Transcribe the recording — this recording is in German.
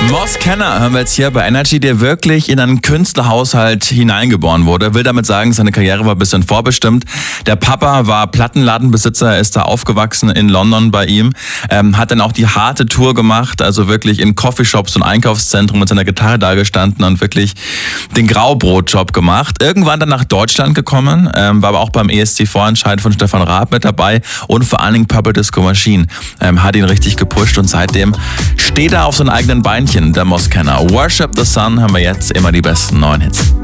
Moss Kenner hören wir jetzt hier bei Energy, der wirklich in einen Künstlerhaushalt hineingeboren wurde. Will damit sagen, seine Karriere war ein bisschen vorbestimmt. Der Papa war Plattenladenbesitzer, ist da aufgewachsen in London bei ihm. Hat dann auch die harte Tour gemacht, also wirklich in Coffeeshops und Einkaufszentren mit seiner Gitarre dagestanden und wirklich den Graubrotjob gemacht. Irgendwann dann nach Deutschland gekommen, war aber auch beim ESC-Vorentscheid von Stefan Raab mit dabei und vor allen Dingen Purple Disco Machine hat ihn richtig gepusht und seitdem steht er auf seinen eigenen Beinchen, der Moss Kenner. Worship the Sun haben wir jetzt, immer die besten neuen Hits.